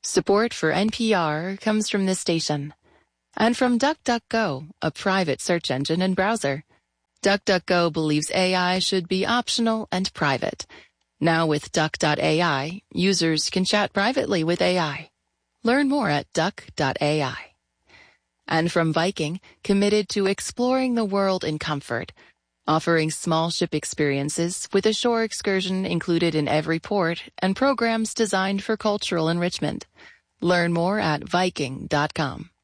Support for NPR comes from this station and from DuckDuckGo, a private search engine and browser. DuckDuckGo believes AI should be optional and private. Now with Duck.ai, users can chat privately with AI. Learn more at Duck.ai. And from Viking, committed to exploring the world in comfort, offering small ship experiences with a shore excursion included in every port and programs designed for cultural enrichment. Learn more at Viking.com.